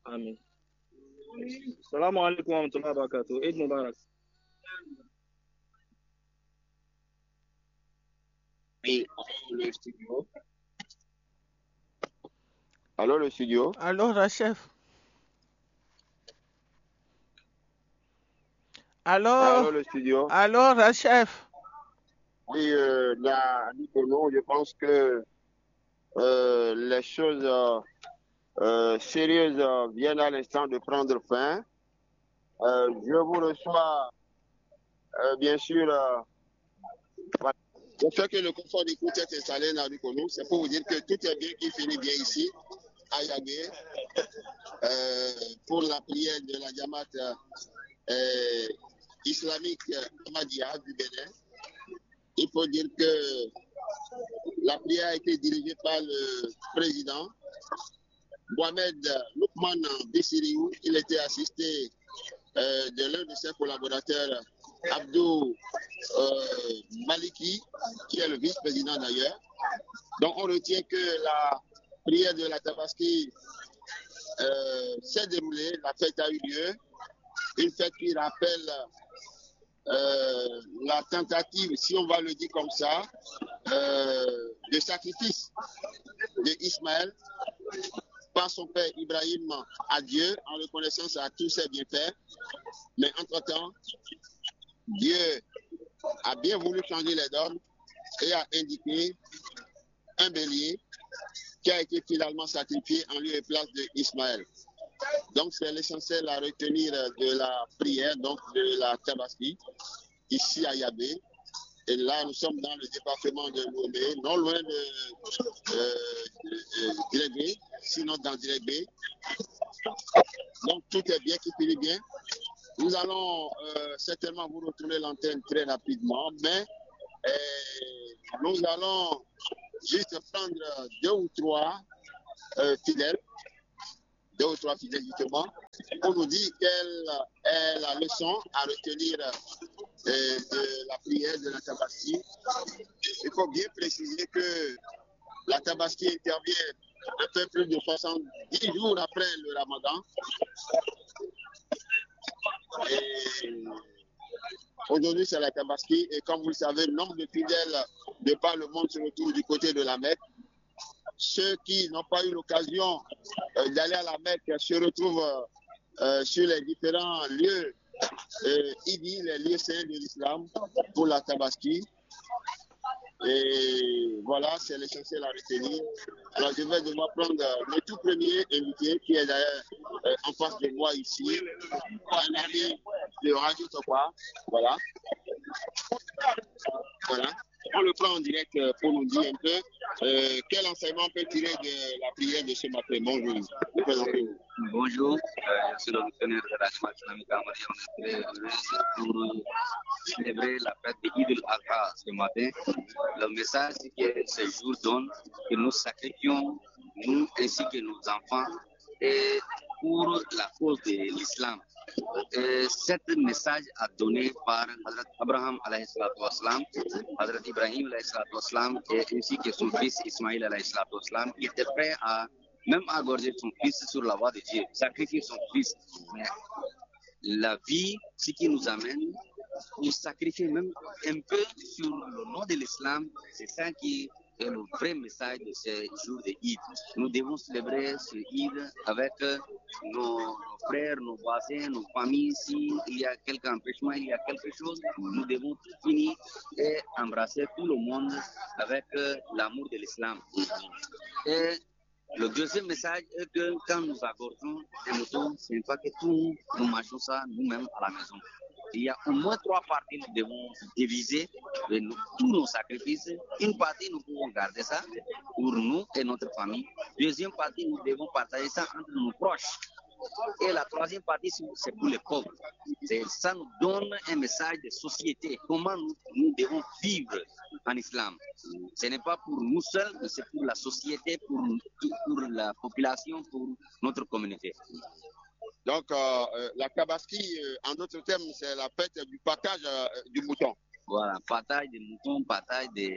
Amin. Salam alaikum wa rahmatullahi wa barakatuh. Eid Mubarak. Oui, le studio. Allô, le studio. Allô, la chef. Allô, Alors, le studio. alors, la chef. Oui, là, Nicolas, je pense que les choses sérieuses viennent à l'instant de prendre fin. Je vous reçois, bien sûr. Voilà. Le fait que le confort d'écoute est installé dans Nicolas, c'est pour vous dire que tout est bien qui finit bien ici, à Yagé, pour la prière de la Jamaat islamique Ahmadiyya du Bénin. Il faut dire que la prière a été dirigée par le président Mohamed Loukman Bessiriou. Il était assisté de l'un de ses collaborateurs, Abdou Maliki, qui est le vice-président d'ailleurs. Donc on retient que la prière de la Tabaski s'est déroulée, la fête a eu lieu. Une fête qui rappelle la tentative, si on va le dire comme ça, de sacrifice d'Ismaël par son père Ibrahim à Dieu en reconnaissance à tous ses bienfaits. Mais entre-temps, Dieu a bien voulu changer les donnes et a indiqué un bélier qui a été finalement sacrifié en lieu et place d'Ismaël. Donc c'est l'essentiel à retenir de la prière, donc de la Tabaski, ici à Yabé. Et là, nous sommes dans le département de Lomé, non loin de Dirégbé, sinon dans Dirégbé. Donc tout est bien qui finit bien. Nous allons certainement vous retourner l'antenne très rapidement, mais nous allons juste prendre deux ou trois fidèles justement, pour nous dire quelle est la leçon à retenir de la prière de la Tabaski. Il faut bien préciser que la Tabaski intervient un peu plus de 70 jours après le Ramadan. Et aujourd'hui, c'est la Tabaski. Et comme vous le savez, le nombre de fidèles de par le monde se retrouve du côté de la Mecque. Ceux qui n'ont pas eu l'occasion d'aller à la Mecque se retrouvent sur les différents lieux IDI, les lieux saints de l'islam, pour la Tabaski. Et voilà, c'est l'essentiel à retenir. Alors, je vais devoir prendre le tout premier invité qui est d'ailleurs en face de moi ici, un ami de Radio Topa. Voilà. Voilà. On le prend en direct pour nous dire un peu quel enseignement on peut tirer de la prière de ce matin. Bonjour. Bonjour, je suis le missionnaire de la Jamaat islamique Ahmadiyya. On est très heureux pour célébrer la fête de Eid al-Adha ce matin. Le message que ce jour donne, que nous sacrifions, nous ainsi que nos enfants, et pour la cause de l'islam. Cet message a donné par Hazrat Abraham alayhi salatu wassalam, Hazrat Ibrahim alayhi salatu wassalam, et ainsi que son fils Ismaïl alayhi salatu wassalam, qui était prêt à même égorger son fils sur la voie de Dieu, sacrifier son fils. Mais la vie, ce qui nous amène, nous sacrifier même un peu sur le nom de l'islam, c'est ça qui est le vrai message de ce jour de Eid. Nous devons célébrer ce Eid avec nos frères, nos voisins, nos familles. S'il y a quelques empêchements, il y a quelque chose, nous devons tout unir et embrasser tout le monde avec l'amour de l'islam. Et le deuxième message est que quand nous abordons un mouton, ce n'est pas que tout nous mangeons ça nous-mêmes à la maison. Il y a au moins trois parties que nous devons diviser de tous nos sacrifices. Une partie, nous pouvons garder ça pour nous et notre famille. Deuxième partie, nous devons partager ça entre nos proches. Et la troisième partie, c'est pour les pauvres. Ça nous donne un message de société, comment nous devons vivre en islam. Ce n'est pas pour nous seuls, mais c'est pour la société, pour la population, pour notre communauté. Donc, la Tabaski, en d'autres termes, c'est la fête du partage du mouton. Voilà, partage des moutons, partage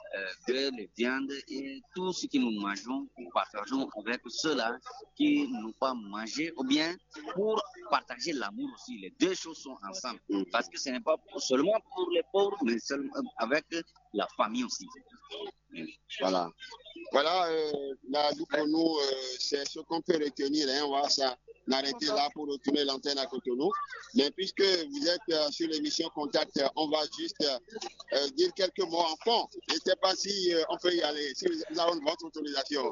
que les viandes et tout ce que nous mangeons, nous partageons avec ceux-là qui n'ont pas mangé, ou bien pour partager l'amour aussi. Les deux choses sont ensemble. Parce que ce n'est pas seulement pour les pauvres, mais seulement avec la famille aussi. Voilà. Voilà, là, pour nous, c'est ce qu'on peut retenir. Hein, on va s'arrêter là pour retourner l'antenne à Cotonou. Mais puisque vous êtes sur l'émission Contact, on va juste dire quelques mots en fond. Je ne sais pas si on peut y aller, si nous avons votre autorisation.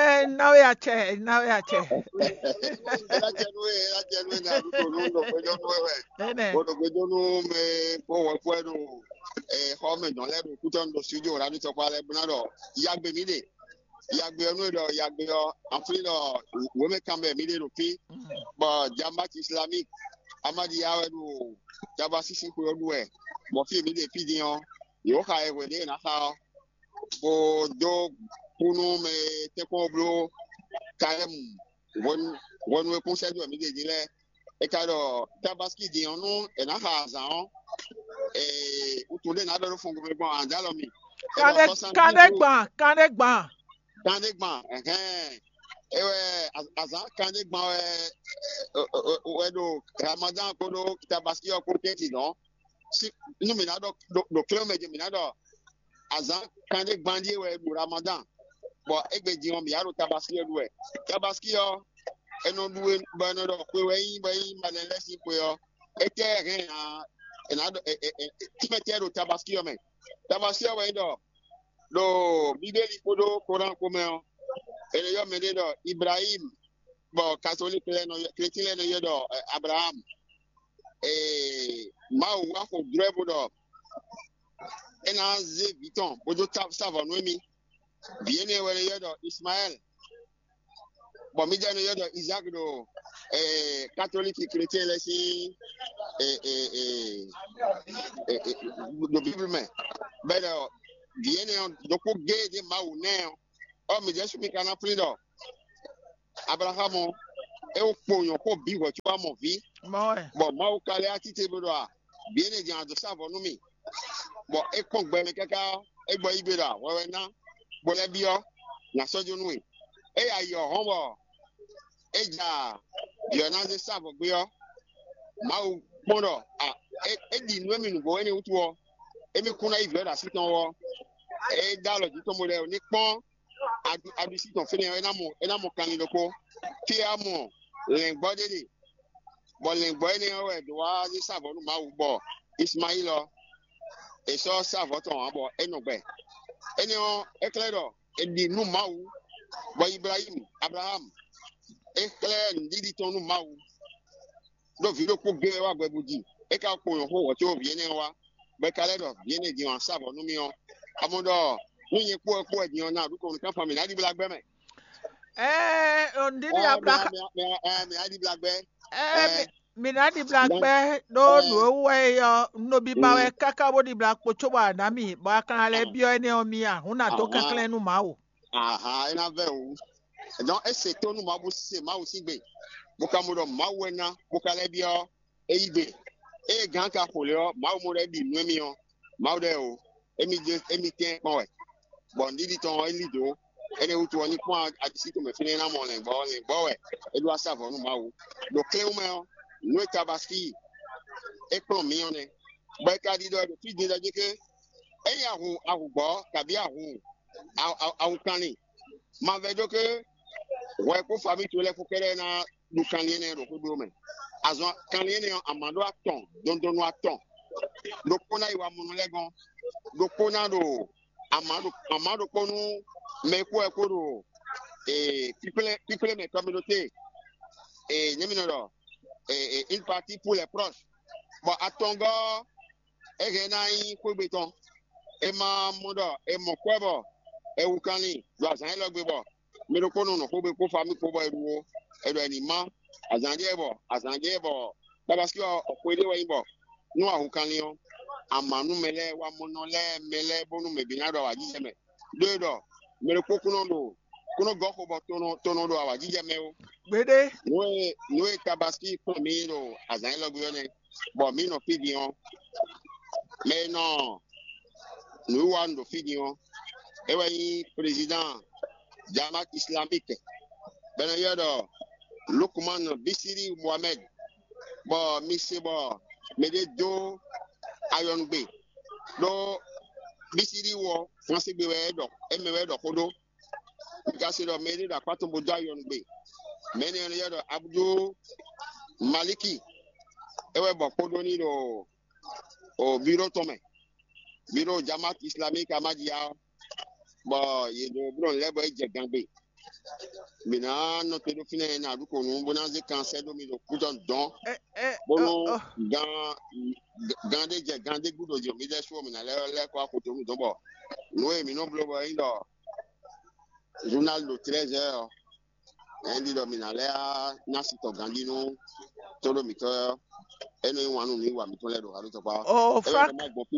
Yagbe no do yagbe yo afri do we me kambe mi de rupi bo jamba islamic amadi yawe do jaba sisi ko do e bo fi mi de pidi yon yo ka e we de na ha bo do kunu me te ko blo kaem won we conseil do mi de dire e ka do tabaski di yon no e na ha za on e utunde na do fungu me bon andalo mi Kanegban. Kanegban, azan Kanegban Ramadan kodo tabaski o koketi non. Si nous minado do kilomètre minado azan Kanegban di du Ramadan. Bon egbe di on mi aro tabaski do e. Tabaski o eno duwe bano do ko yin manele si ko yo. Ete ren enado timetero tabaski o men. Tabaski o we do bibeli kodo Koran komeo ele yo mede do Ibrahim bo catholique no chrétien no yo do Abraham ma wa ko drevo do ena ze biton bodo tap sava no mi biene wele yo do Ismaël bo mi jano yo do Isaac do catholique chrétien le si do bible me bedo viene doko ge de maune o mi jesu mi kana frido Abraham e o ponyo ko bi wo ti wa mo vi bo ma o kale atite bodo a viene di ando savo no mi bo e kon gbe mi kaka e gbo ibera wewe na bo le bio na sojo nu e ayo hon bo e ja yo na ze savo gbe yo ma o pondo a e di nu mi nu bo eni utuo emi kuna ibi oda sitan wo e dalo ji to mo le ni pon adu sitan fene ena mo kan loko ti amo lengbo dede bo lengbo eni o e do wa ji savo nu ma wo bo Ismailo e so savo ton abo enogbe eni o ekledo e di nu ma wo bo Abraham ekle ndidi ton nu ma wo do vi lo ko gbe wa gbebuji e ka ko yo ho wo ti o viene wa bekaledo viene di on savo nu mi on amodo nyi po di on na du ko nkan family adi blagbe me Ondidi Abraham me adi blagbe minadi blagbe do no we yo no bi bawe kaka bo di black pocho ba na mi ba kan le bio ene o mi a huna to kankan nu ma wo ena ve o donc ese to nu ma bo se ma o sigbe bo ka mo do ma wo na bo ka le bio eibe e gan ka ko le o ma mo re di nu mi on ma de o emi ten pon we bon ndidi ton elido ene utu oni pon adisi to me fini na mo le gbo we edu asavo nu ma wo do kle o me o no tabaski e pon mi on e ba ka di do fi di da jeke eya hu gbo tabi ahu kani ma ve do ke we ko fami to le ko kere na du kan ni ro ko do me azon kan ni amado aton don no aton do kona iwa mu legon do kona do amado konu me ko e ko do people me communauté nyemi no une partie pour les proches bon atongo e genai ko beton e ma modo e mo kwebo e ukani do azan lo gbebo me do kono no ko be ko fami ko bo eruwo edo anima azanje bo tabaski o ko ile wa ibo nu ahukani o amanu mele wa mono le mele bonu me binado wa jijeme do me ko kuno go ko bo tono do wa jijeme o gbede no tabaski ko mi do azan lo gbe ne bo mi no fidion me no no wa ndo fidion ewe président Jamaat islamique ben yodo Lukman Bisiri Mohamed bo mise bo mede do ayongbe do Bisiri wo français be we do emewe do kodo kasi do mede da kwato bo do ayongbe mene yodo Abdou Maliki ewe bo kodo ni do o bureau tome bureau Jamaat islamique Amadia bo yedo bro lebo eje gangbe mina no te do fine na du ko no bona ze cancer do mi do kuton don bono gande gudo jo mi de so mi na le ko akoto mi don bo no e mi no blo bo indo journal do 13h endi do mi na le na sito gandino to do mi to eno wanu mi wa mi to le do aro to pa Frank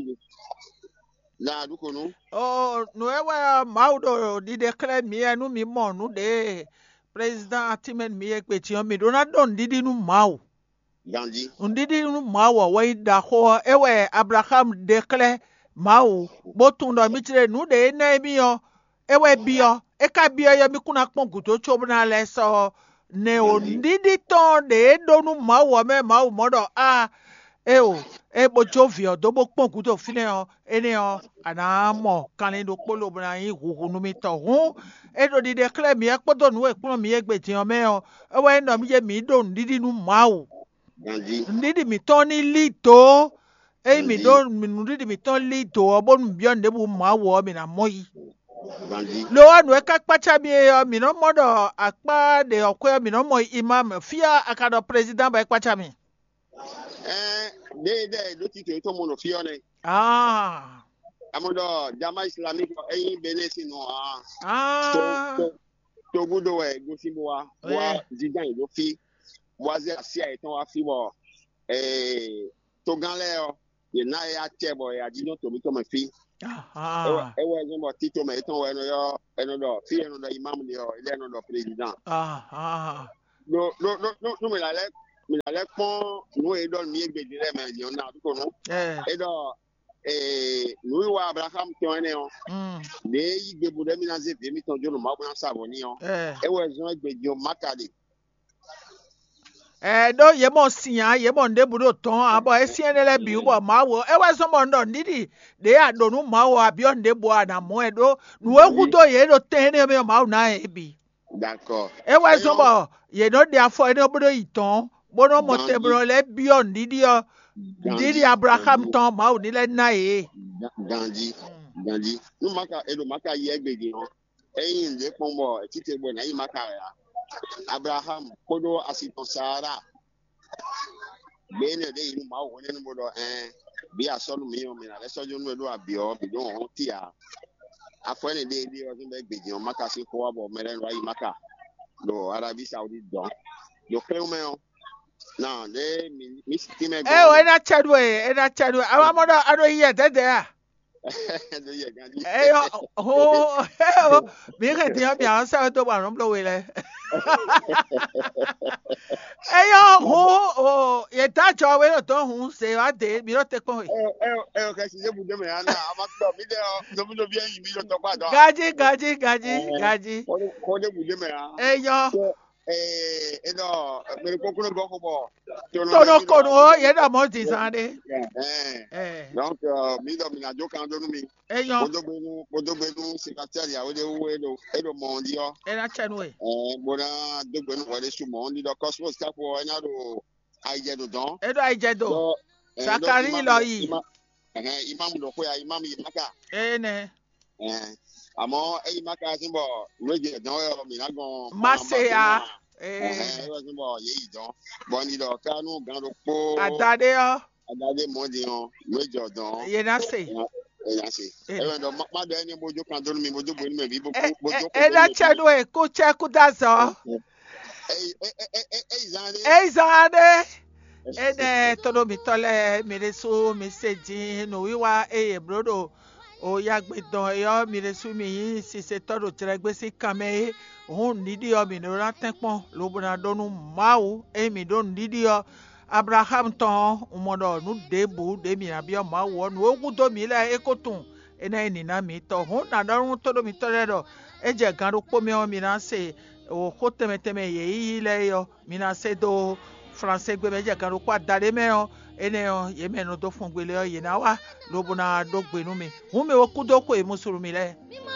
na du ko no no ewe maudo di declare mi enu mi mo nu de president atimen mi ekpeti o mi do na don didi nu mau gandi ndidi nu mau wa da ho ewe Abraham declare mau botun do mi tire nu de na mi yo ewe bio e ka bio yo mi kuna pon guto chobu na le so ne o ndidi ton de do nu mau me mau modo bojo vi do bo pon guto fine o ene o ana mo kan do polo bra yin huhu nu mi to hun do di declare mi e podo nu e kun mi egbeti o me o ewe no mi je mi do ndidi nu mau ndidi mi ton ni lito mi do mi ndidi mi ton lito o bo mi bio ndebu mau o mi na moyi lo anu e ka pacha mi e mi no modo apa de okwe mi no mo imam fia akado president ba e pacha mi de do ti to mo no fio ne amodo Jama Islamique eyin benesi no to gudo we go fi wa zidan do fi waze asia eton wa fi bo to ganle o ye na ya chebo ya dino to mi to me fi ewe zo mo tito me eton we no yo eno do fi eno do imam ni o ile eno do president no me la le pon no e do mi egbe dire me ni ona du ko no e do no wa Abraham to ene o de igbe bu de mi na ze be mi ton jo no ma bu na sabo ni o ewe zo egbe jo makade do ye mo sian ye mo ndebu do ton abo esien le bi bo mawo ewe so mo ndo ndidi de adonu mawo abio ndebu ana mo edo nu ekuto ye do tene me mawo na ebi d'accord ewe so mo ye no de afo ene obodo iton bono mo tebro le bio ndidi o ndidi Abraham ton mawo ni le na gandi nu maka edo maka ye egbegi no eyin le pombo tite bo na yin maka ya Abraham kodo asiton Sara bene de inu ma wo ne mo do bi asonu mi o mi na le sojo nu do abio bi do won ti a afo ne de o tin be gbeji o maka si ko abo meren wa yi maka do Arabi Saudi don yo creo me o na de mi ti me go we na chadwe awa mo do ado ye dede a mi ke ti mi an sa to ba ron blow we le ye ta cho we to hun se wa de mi ro te pon we ka si je bu de me ana ama to mi de no mi do bi yin mi to pa do gaji ko de bu de me a no me ko ko go ko bo to no ye da mo ti san de donc mi do mi na jo kan do nu mi odo gbenu secretary ya o de wo edo mo ndi o na chenu we bona do gbenu wo de su mo ndi do cosmos ka po enya do aijedo don edo aijedo sakari lo yi imam do ko ya imam yi maka ne àmọ́ ẹ̀yin maka simbo reje don o mi na gon masea wa simbo ye yi don boni do kanu gan do po adade mo di on reje don ye na se ewe do ma do eni bojo kan do mi bojo bo ni me bi bojo ko na chedo e ku cheku dazo zane ene todo mi tole mi resu mi seji no wiwa brodo o ya gbedon yo mi resu mi yin si se todo tiregbe si kame hun nidi o mi no ratenpon lo bona donu mawu mi don nidi o Abraham ton umodo nu debu de mi abi o mawu nu ogun to mi le ekotun ene ni na mi to hu na do to do mi to le do eje gan ro po mi o mi na se o ko teme ye ile yo mi na se do français gbe meje gan ro kwa dare me o ene o ye me no do fun gbele o ye na wa lo bu na do gbe nu mi hu mi o ku do ko e musulumi le